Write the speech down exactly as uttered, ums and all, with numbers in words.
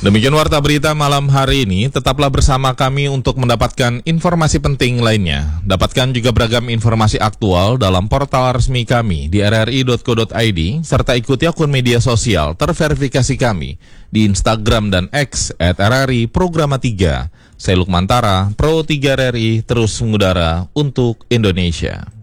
Demikian warta berita malam hari ini. Tetaplah bersama kami untuk mendapatkan informasi penting lainnya. Dapatkan juga beragam informasi aktual dalam portal resmi kami di r r i dot co dot i d serta ikuti akun media sosial terverifikasi kami di Instagram dan X at r r i programa tiga. Saya Lukmantara, Pro tiga R R I terus mengudara untuk Indonesia.